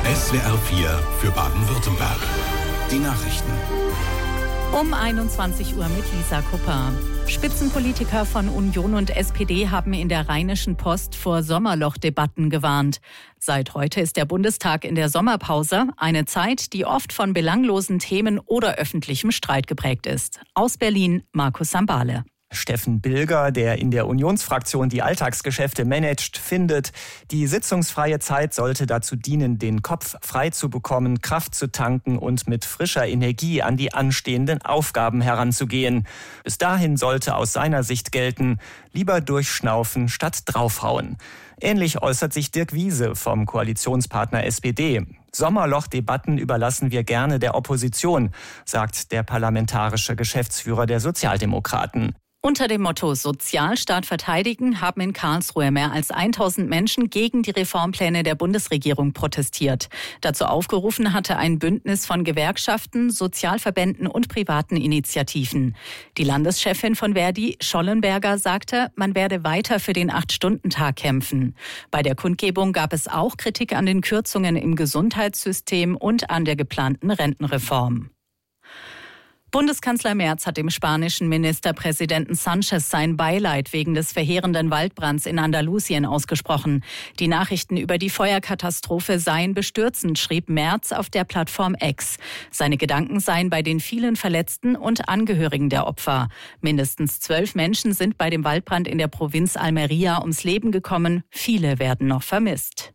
SWR 4 für Baden-Württemberg. Die Nachrichten. Um 21 Uhr mit Lisa Kupper. Spitzenpolitiker von Union und SPD haben in der Rheinischen Post vor Sommerlochdebatten gewarnt. Seit heute ist der Bundestag in der Sommerpause, eine Zeit, die oft von belanglosen Themen oder öffentlichem Streit geprägt ist. Aus Berlin, Markus Sambale. Steffen Bilger, der in der Unionsfraktion die Alltagsgeschäfte managt, findet, die sitzungsfreie Zeit sollte dazu dienen, den Kopf frei zu bekommen, Kraft zu tanken und mit frischer Energie an die anstehenden Aufgaben heranzugehen. Bis dahin sollte aus seiner Sicht gelten, lieber durchschnaufen statt draufhauen. Ähnlich äußert sich Dirk Wiese vom Koalitionspartner SPD. Sommerlochdebatten überlassen wir gerne der Opposition, sagt der parlamentarische Geschäftsführer der Sozialdemokraten. Unter dem Motto Sozialstaat verteidigen haben in Karlsruhe mehr als 1000 Menschen gegen die Reformpläne der Bundesregierung protestiert. Dazu aufgerufen hatte ein Bündnis von Gewerkschaften, Sozialverbänden und privaten Initiativen. Die Landeschefin von Verdi, Schollenberger, sagte, man werde weiter für den 8-Stunden-Tag kämpfen. Bei der Kundgebung gab es auch Kritik an den Kürzungen im Gesundheitssystem und an der geplanten Rentenreform. Bundeskanzler Merz hat dem spanischen Ministerpräsidenten Sanchez sein Beileid wegen des verheerenden Waldbrands in Andalusien ausgesprochen. Die Nachrichten über die Feuerkatastrophe seien bestürzend, schrieb Merz auf der Plattform X. Seine Gedanken seien bei den vielen Verletzten und Angehörigen der Opfer. Mindestens 12 Menschen sind bei dem Waldbrand in der Provinz Almería ums Leben gekommen. Viele werden noch vermisst.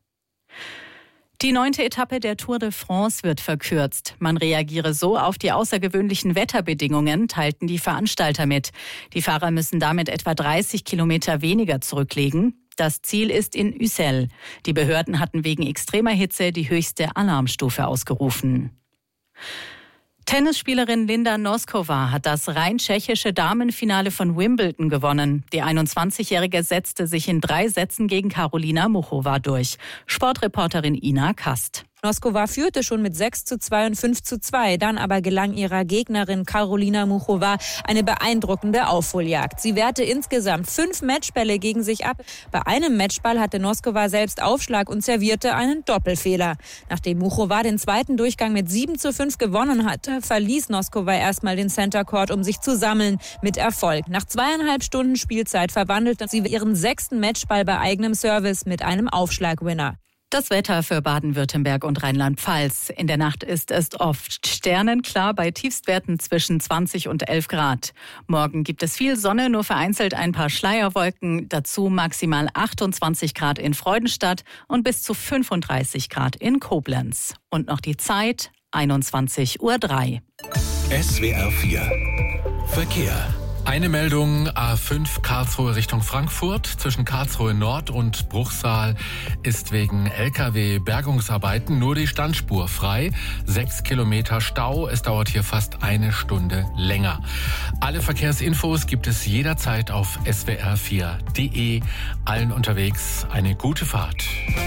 Die 9. Etappe der Tour de France wird verkürzt. Man reagiere so auf die außergewöhnlichen Wetterbedingungen, teilten die Veranstalter mit. Die Fahrer müssen damit etwa 30 Kilometer weniger zurücklegen. Das Ziel ist in Ussel. Die Behörden hatten wegen extremer Hitze die höchste Alarmstufe ausgerufen. Tennisspielerin Linda Noskova hat das rein tschechische Damenfinale von Wimbledon gewonnen. Die 21-Jährige setzte sich in 3 Sätzen gegen Karolina Muchova durch. Sportreporterin Ina Kast. Noskova führte schon mit 6:2 und 5:2. Dann aber gelang ihrer Gegnerin Karolina Muchova eine beeindruckende Aufholjagd. Sie wehrte insgesamt 5 Matchbälle gegen sich ab. Bei einem Matchball hatte Noskova selbst Aufschlag und servierte einen Doppelfehler. Nachdem Muchova den zweiten Durchgang mit 7:5 gewonnen hatte, verließ Noskova erstmal den Center Court, um sich zu sammeln. Mit Erfolg. Nach 2,5 Stunden Spielzeit verwandelte sie ihren 6. Matchball bei eigenem Service mit einem Aufschlagwinner. Das Wetter für Baden-Württemberg und Rheinland-Pfalz. In der Nacht ist es oft sternenklar bei Tiefstwerten zwischen 20 und 11 Grad. Morgen gibt es viel Sonne, nur vereinzelt ein paar Schleierwolken. Dazu maximal 28 Grad in Freudenstadt und bis zu 35 Grad in Koblenz. Und noch die Zeit, 21:03 Uhr. SWR 4 Verkehr. Eine Meldung, A5 Karlsruhe Richtung Frankfurt. Zwischen Karlsruhe Nord und Bruchsal ist wegen LKW-Bergungsarbeiten nur die Standspur frei. 6 Kilometer Stau. Es dauert hier fast eine Stunde länger. Alle Verkehrsinfos gibt es jederzeit auf swr4.de. Allen unterwegs eine gute Fahrt.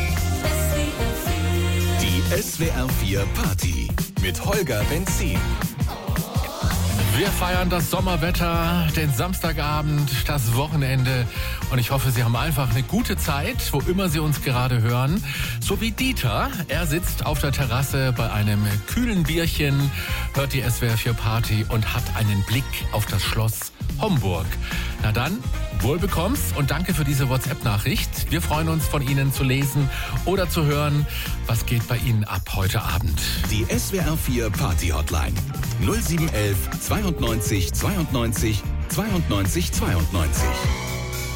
Die SWR 4 Party mit Holger Benzin. Wir feiern das Sommerwetter, den Samstagabend, das Wochenende und ich hoffe, Sie haben einfach eine gute Zeit, wo immer Sie uns gerade hören. So wie Dieter, er sitzt auf der Terrasse bei einem kühlen Bierchen, hört die SWR 4 Party und hat einen Blick auf das Schloss Homburg. Na dann, wohl bekomm's und danke für diese WhatsApp-Nachricht. Wir freuen uns, von Ihnen zu lesen oder zu hören. Was geht bei Ihnen ab heute Abend? Die SWR 4 Party Hotline 0711 92 92 92 92.